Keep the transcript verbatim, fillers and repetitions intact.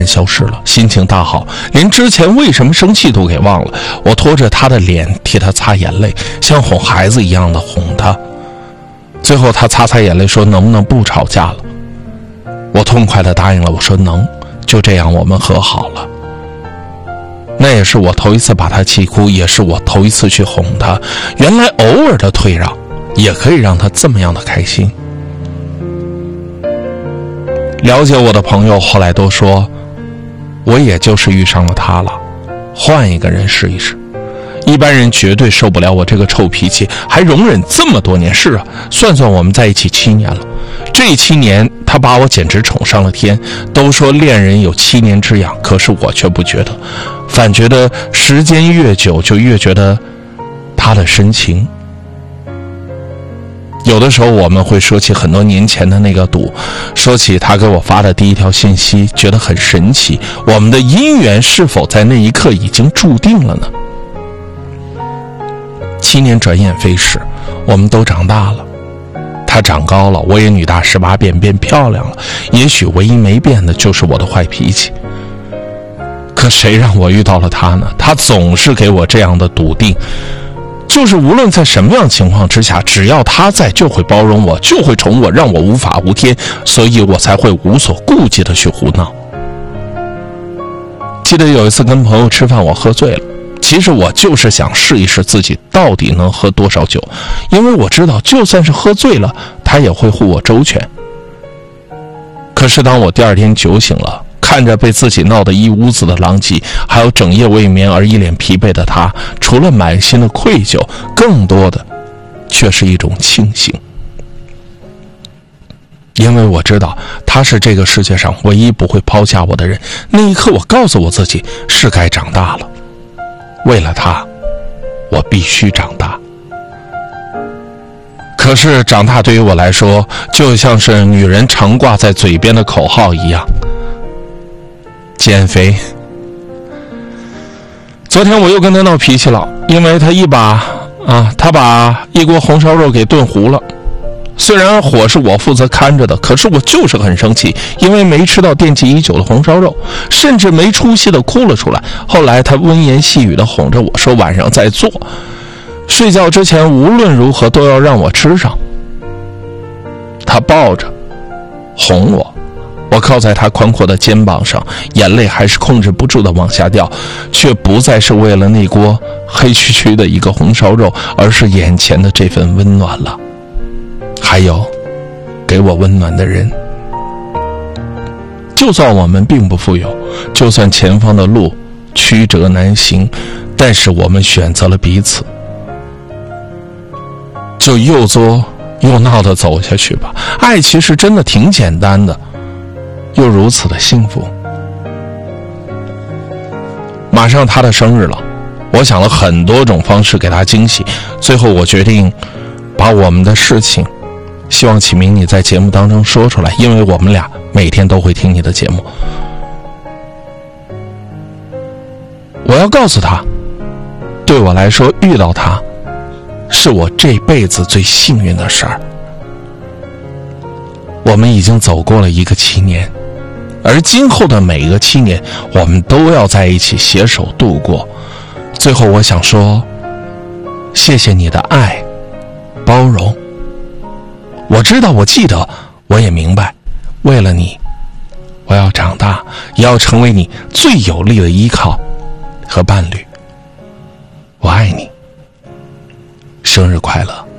消失了，心情大好，连之前为什么生气都给忘了。我拖着他的脸替他擦眼泪，像哄孩子一样的哄他。最后他擦擦眼泪说能不能不吵架了。我痛快地答应了，我说能，就这样我们和好了。那也是我头一次把他气哭，也是我头一次去哄他。原来偶尔的退让也可以让他这么样的开心。了解我的朋友后来都说，我也就是遇上了他了，换一个人试一试。一般人绝对受不了我这个臭脾气，还容忍这么多年。是啊，算算我们在一起七年了，这七年他把我简直宠上了天。都说恋人有七年之痒，可是我却不觉得，反觉得时间越久就越觉得他的深情。有的时候我们会说起很多年前的那个赌，说起他给我发的第一条信息，觉得很神奇。我们的姻缘是否在那一刻已经注定了呢？七年转眼飞逝，我们都长大了，他长高了，我也女大十八变，变漂亮了。也许唯一没变的就是我的坏脾气。可谁让我遇到了他呢？他总是给我这样的笃定，就是无论在什么样情况之下，只要他在，就会包容我，就会宠我，让我无法无天，所以我才会无所顾忌的去胡闹。记得有一次跟朋友吃饭，我喝醉了，其实我就是想试一试自己到底能喝多少酒，因为我知道就算是喝醉了，他也会护我周全。可是当我第二天酒醒了，看着被自己闹得一屋子的狼藉，还有整夜未眠而一脸疲惫的他，除了满心的愧疚，更多的却是一种庆幸。因为我知道他是这个世界上唯一不会抛下我的人。那一刻我告诉我自己，是该长大了，为了他我必须长大。可是长大对于我来说，就像是女人常挂在嘴边的口号一样，减肥。昨天我又跟他闹脾气了，因为他一把啊，他把一锅红烧肉给炖糊了。虽然火是我负责看着的，可是我就是很生气，因为没吃到惦记已久的红烧肉，甚至没出息的哭了出来。后来他温言细语的哄着我说晚上再做，睡觉之前无论如何都要让我吃上。他抱着哄我，我靠在他宽阔的肩膀上，眼泪还是控制不住的往下掉，却不再是为了那锅黑黢黢的一个红烧肉，而是眼前的这份温暖了，还有给我温暖的人。就算我们并不富有，就算前方的路曲折难行，但是我们选择了彼此，就又作又闹地走下去吧。爱其实真的挺简单的，又如此的幸福。马上他的生日了，我想了很多种方式给他惊喜，最后我决定把我们的事情希望启明你在节目当中说出来，因为我们俩每天都会听你的节目。我要告诉他，对我来说遇到他是我这辈子最幸运的事儿。我们已经走过了一个七年，而今后的每一个七年我们都要在一起携手度过。最后我想说，谢谢你的爱包容。我知道，我记得，我也明白，为了你我要长大，也要成为你最有力的依靠和伴侣。我爱你，生日快乐。